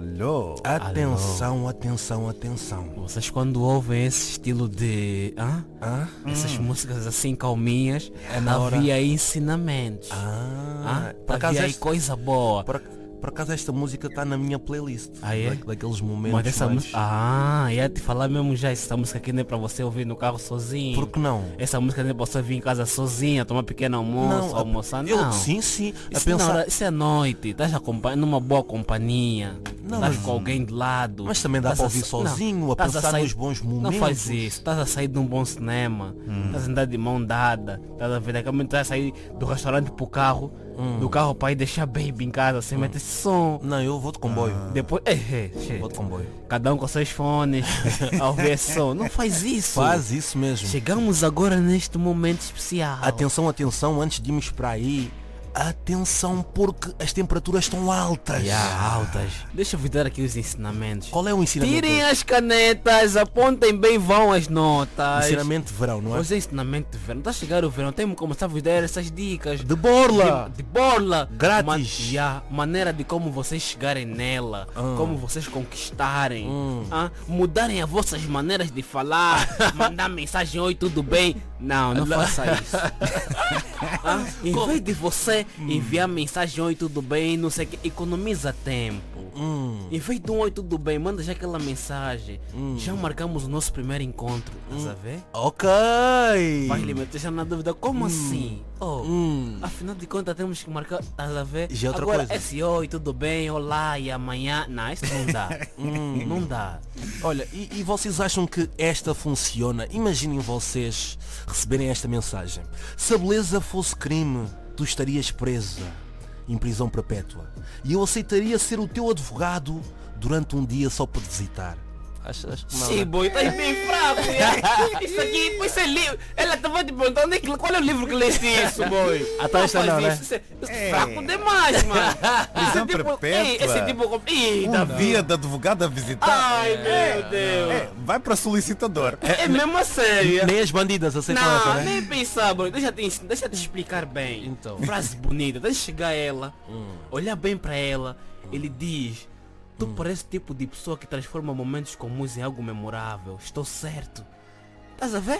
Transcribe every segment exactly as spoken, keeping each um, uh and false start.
Alô? Atenção, atenção, atenção. Vocês quando ouvem esse estilo de... Hã? Hã? Essas Hum. músicas assim calminhas, É na hora- havia aí ensinamentos. Ah, Hã? por acaso Havia aí esta- coisa boa. Por, por acaso esta música está na minha playlist. Ah, é? Da- daqueles momentos Mas essa mais... música... Ah, ia te falar mesmo já, essa música aqui não é para você ouvir no carro sozinho. Por que não? Essa música não é para você vir em casa sozinha, tomar pequeno almoço, a- almoçar, eu, não. sim, sim. A Isso, não, pensar... isso é noite, estás acompanhando numa boa companhia, Não, estás mas- com alguém de lado. Mas também dá estás para ouvir sa- sozinho, não, a estás pensar sair- nos bons momentos. Não faz isso, estás a sair de um bom cinema, Hum. estás a andar de mão dada, estás a ver, daqui a pouco estás a sair do restaurante pro carro, Hum. do carro para ir deixar baby em casa, sem meter esse som. Não, eu vou de comboio. Depois, é, é, é, Vou de comboio. cada um com seus fones, a ouvir esse som. Não faz isso. Faz isso mesmo. Chegamos agora neste momento especial. Atenção, atenção, antes de irmos para aí, atenção porque as temperaturas estão altas. Yeah, altas. Deixa eu vos dar aqui os ensinamentos. Qual é o ensinamento? Tirem as canetas, apontem bem, vão as notas. Ensinamento de verão, não é? Os ensinamentos de verão. Está a chegar o verão, temos que começar a vos dar essas dicas. De borla! De, de borla. Grátis. Ma yeah, maneira de como vocês chegarem nela. Ah. Como vocês conquistarem. Hum. ah, mudarem as vossas maneiras de falar. Mandar mensagem, oi, tudo bem? Não, não faça isso. ah, em vez de você enviar mensagem, oi, tudo bem, não sei o que, economiza tempo. Hum. Em vez de um oi, tudo bem, manda já aquela mensagem. Hum. Já marcamos o nosso primeiro encontro. Estás a ver? Ok! Vai lhe meter já na dúvida, como assim? Oh, Hum. afinal de contas temos que marcar, estás a ver? Já é outra Agora coisa. esse oi, tudo bem, olá e amanhã. Não, isso não dá. Hum. Não dá. Olha, e, e vocês acham que esta funciona? Imaginem vocês receberem esta mensagem. Se a beleza fosse crime, tu estarias presa em prisão perpétua. E eu aceitaria ser o teu advogado durante um dia só para te visitar. Achas que não? Sim, né? boi, tá bem fraco. é. Isso aqui, isso é livro. Ela estava te perguntando onde é que- qual é o livro que leste isso, boi? Ah, tá, esta faz não, né? isso, isso é, isso é fraco demais, mano. Prisão Esse tipo- perpétua. Ei, Esse tipo... Ih, Um Davi. dia de advogado a visitar. Ai, meu Deus. É, vai para solicitador. É mesmo a sério. Nem as bandidas aceitam Não, essa, né? nem pensar, bro. Deixa eu te, ensinar- deixa eu te explicar bem. Então. Frase bonita. Deixa eu chegar a ela, Hum. olhar bem pra ela. Ele diz: tu parece o tipo de pessoa que transforma momentos comuns em algo memorável. Estou certo. Estás a ver?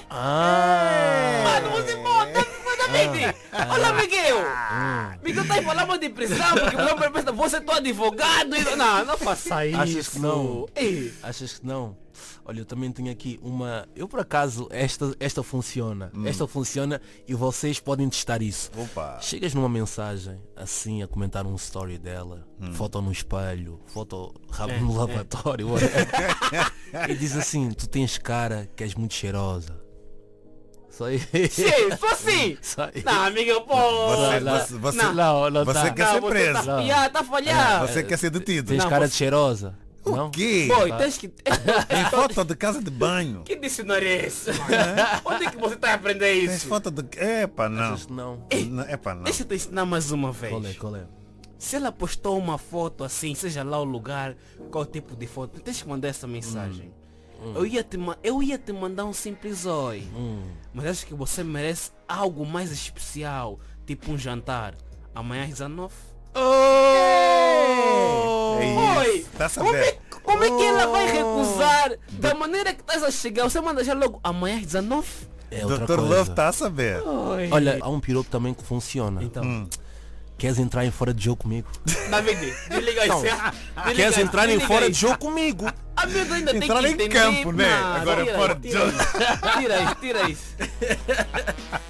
Ah! Mano, você bota, bota baby. Olha, Miguel. Miguel tá aí falando de prisão porque não pergunta, você é teu advogado. e- Não, não faça isso. Achas que não? Ei. Achas que não? Olha, eu também tenho aqui uma... Eu por acaso, esta, esta funciona. Esta funciona e vocês podem testar isso. Opa. Chegas numa mensagem, assim, a comentar um story dela, foto no espelho, foto rabo É, no é. lavatório, whatever. E diz assim, tu tens cara que és muito cheirosa. Só isso. Sim, só assim. Só isso. Não, amiga, pô. Você, não, você, você, não. Não, não Você tá. quer Não, ser você preso. Tá, Não. yeah, tá falhando. Você quer ser detido. Tens Não, cara você- de cheirosa. Não? O quê? Boy, tens que... Tem foto de casa de banho. Que dicionário é esse? Onde é que você tá a aprender Tens isso? foto de... Epa, não. Achas que não? Não, Epa, não. Deixa eu te ensinar mais uma vez. Qual é, qual é? Se ela postou uma foto assim, seja lá o lugar, qual tipo de foto, tens que mandar essa mensagem. Eu, ia te ma- eu ia te mandar um simples oi, Hum. mas acho que você merece algo mais especial, tipo um jantar. Amanhã às dezenove. É Oi, isso. Tá como é, sabendo? como é que ela vai recusar? Da maneira que estás a chegar, você manda já logo amanhã às dezenove? É outra doutor coisa. Love tá a saber. Oi. Olha, há um piropo também que funciona. Então, Hum. Queres entrar em fora de jogo comigo? David, desliga isso. Desliga Queres isso, entrar em desliga fora de isso. jogo comigo? Amigo, ainda Entrar tem em que entender. campo, né? Não, Agora tira fora isso, de tira jogo. isso. Tira isso, tira isso.